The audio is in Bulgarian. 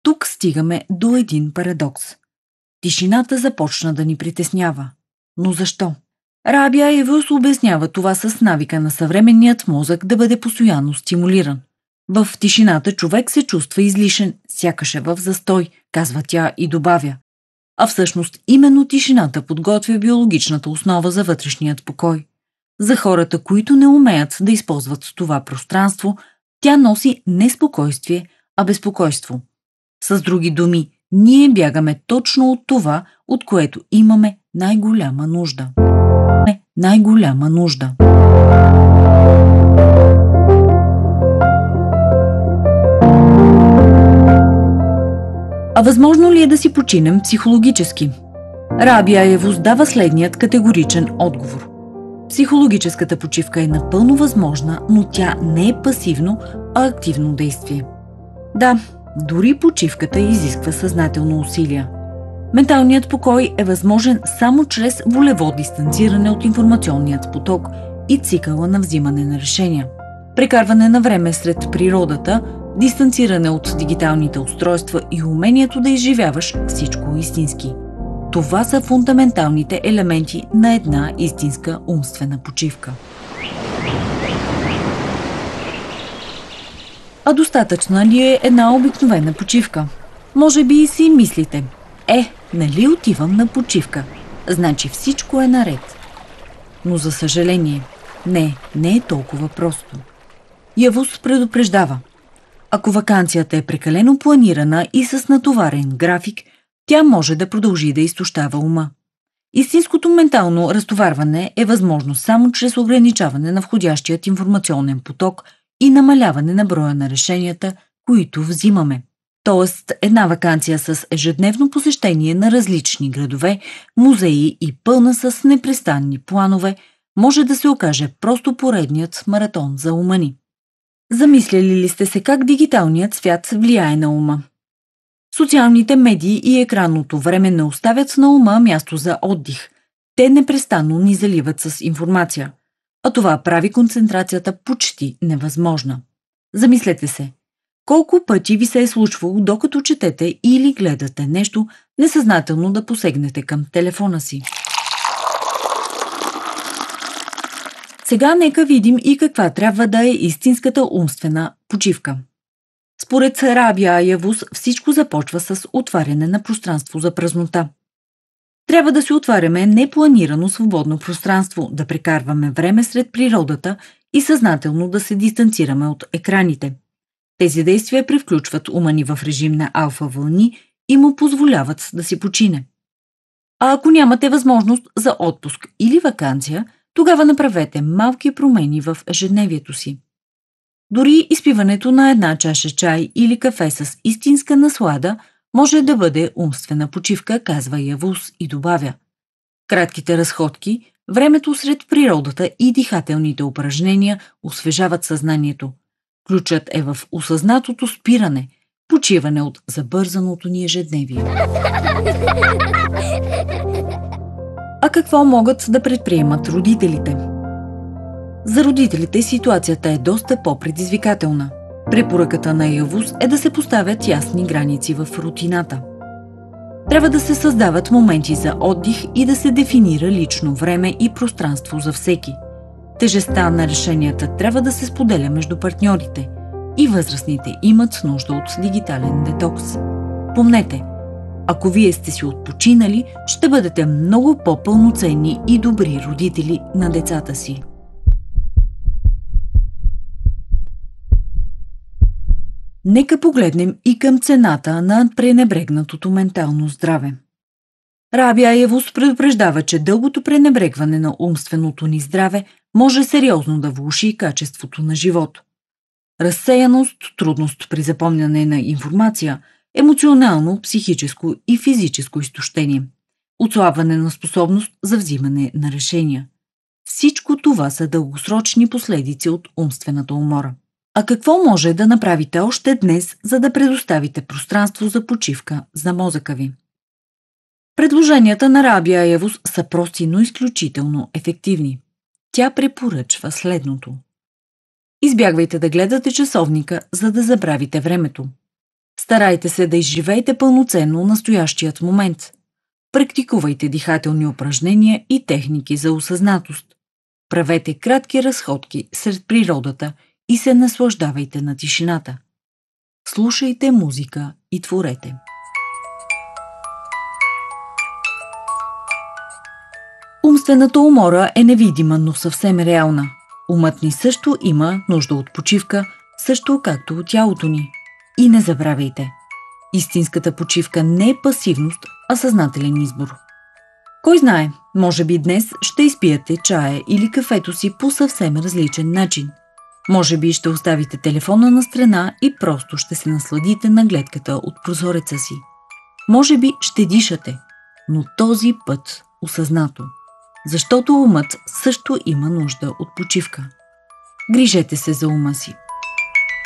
Тук стигаме до един парадокс. Тишината започна да ни притеснява. Но защо? Рабия Евус обяснява това с навика на съвременният мозък да бъде постоянно стимулиран. В тишината човек се чувства излишен, сякаш е в застой, казва тя и добавя. А всъщност именно тишината подготвя биологичната основа за вътрешният покой. За хората, които не умеят да използват това пространство, тя носи не спокойствие, а безпокойство. С други думи, ние бягаме точно от това, от което имаме най-голяма нужда. Най-голяма нужда. А възможно ли е да си починем психологически? Рабия Евус дава следният категоричен отговор. Психологическата почивка е напълно възможна, но тя не е пасивно, а активно действие. Да, дори почивката изисква съзнателно усилие. Менталният покой е възможен само чрез волево дистанциране от информационният поток и цикъла на взимане на решения. Прекарване на време сред природата, дистанциране от дигиталните устройства и умението да изживяваш всичко истински. Това са фундаменталните елементи на една истинска умствена почивка. А достатъчна ли е една обикновена почивка? Може би и си мислите. Нали отивам на почивка? Значи всичко е наред. Но за съжаление, не е толкова просто. Евус предупреждава. Ако ваканцията е прекалено планирана и с натоварен график, тя може да продължи да изтощава ума. Истинското ментално разтоварване е възможно само чрез ограничаване на входящият информационен поток и намаляване на броя на решенията, които взимаме. Тоест, една ваканция с ежедневно посещение на различни градове, музеи и пълна с непрестанни планове може да се окаже просто поредният маратон за ума ни. Замисляли ли сте се как дигиталният свят влияе на ума? Социалните медии и екранното време не оставят на ума място за отдих. Те непрестанно ни заливат с информация, а това прави концентрацията почти невъзможна. Замислете се, колко пъти ви се е случвало, докато четете или гледате нещо, несъзнателно да посегнете към телефона си. Сега нека видим и каква трябва да е истинската умствена почивка. Според Рабия Евус всичко започва с отваряне на пространство за празнота. Трябва да си отваряме непланирано свободно пространство, да прекарваме време сред природата и съзнателно да се дистанцираме от екраните. Тези действия превключват ума ни в режим на алфа вълни и му позволяват да си почине. А ако нямате възможност за отпуск или ваканция, тогава направете малки промени в ежедневието си. Дори изпиването на една чаша чай или кафе с истинска наслада може да бъде умствена почивка, казва Евус и добавя. Кратките разходки, времето сред природата и дихателните упражнения освежават съзнанието. Ключът е в осъзнатото спиране, почиване от забързаното ни ежедневие. А какво могат да предприемат родителите? За родителите ситуацията е доста по-предизвикателна. Препоръката на Евус е да се поставят ясни граници в рутината. Трябва да се създават моменти за отдих и да се дефинира лично време и пространство за всеки. Тежестта на решенията трябва да се споделя между партньорите и възрастните имат нужда от дигитален детокс. Помнете, ако вие сте си отпочинали, ще бъдете много по-пълноценни и добри родители на децата си. Нека погледнем и към цената на пренебрегнатото ментално здраве. Рабия Евус предупреждава, че дългото пренебрегване на умственото ни здраве може сериозно да влоши качеството на живот. Разсеяност, трудност при запомняне на информация, емоционално, психическо и физическо изтощение, отслабване на способност за взимане на решения. Всичко това са дългосрочни последици от умствената умора. А какво може да направите още днес, за да предоставите пространство за почивка за мозъка ви? Предложенията на Рабия Евус са прости, но изключително ефективни. Тя препоръчва следното. Избягвайте да гледате часовника, за да забравите времето. Старайте се да изживеете пълноценно настоящият момент. Практикувайте дихателни упражнения и техники за осъзнатост. Правете кратки разходки сред природата и се наслаждавайте на тишината. Слушайте музика и творете. Умствената умора е невидима, но съвсем реална. Умът ни също има нужда от почивка, също както от тялото ни. И не забравяйте, истинската почивка не е пасивност, а съзнателен избор. Кой знае, може би днес ще изпиете чая или кафето си по съвсем различен начин. Може би ще оставите телефона на страна и просто ще се насладите на гледката от прозореца си. Може би ще дишате, но този път осъзнато. Защото умът също има нужда от почивка. Грижете се за ума си.